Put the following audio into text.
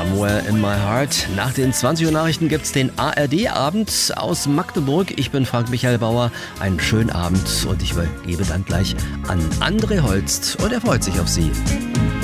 Somewhere in my heart. Nach den 20 Uhr Nachrichten gibt's den ARD-Abend aus Magdeburg. Ich bin Frank Michael Bauer. Einen schönen Abend und ich übergebe dann gleich an André Holst und er freut sich auf Sie.